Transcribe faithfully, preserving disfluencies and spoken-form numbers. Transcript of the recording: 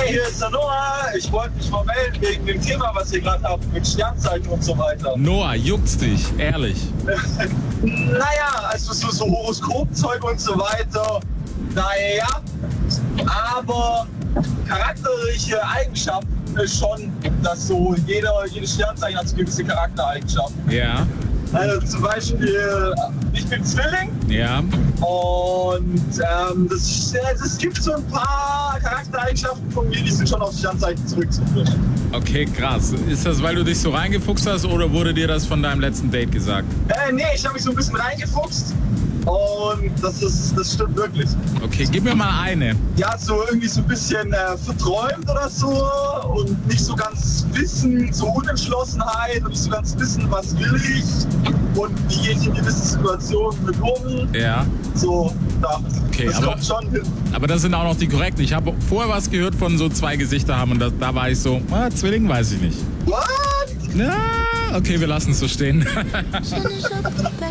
Hey, hier ist der Noah. Ich wollte mich mal melden wegen dem Thema, was ihr gerade habt mit Sternzeichen und so weiter. Noah, juckt's dich, ehrlich? Naja, also so, so Horoskopzeug und so weiter. Naja, aber charakterliche Eigenschaften ist schon, dass so jeder, jedes Sternzeichen hat so gewisse Charaktereigenschaften. Ja. Also zum Beispiel, ich bin Zwilling. Ja. Und ähm, das, es gibt so ein paar Charaktereigenschaften von mir, die sind schon auf Sternzeichen zurückzuführen. Okay, krass. Ist das, weil du dich so reingefuchst hast oder wurde dir das von deinem letzten Date gesagt? Äh, nee, ich habe mich so ein bisschen reingefuchst und das, ist, das stimmt wirklich. Okay, gib mir mal eine. Ja, so irgendwie so ein bisschen äh, verträumt oder so und nicht so ganz wissen, so Unentschlossenheit und nicht so ganz wissen, was will ich und wie gehe ich in gewisse Situationen mit um. Ja. So, da. Okay, das aber, kommt schon hin. aber das sind auch noch die korrekten. Ich habe vorher was gehört von so zwei Gesichter haben und da, da war ich so, ah, Zwilling weiß ich nicht. What? Na, okay, wir lassen es so stehen.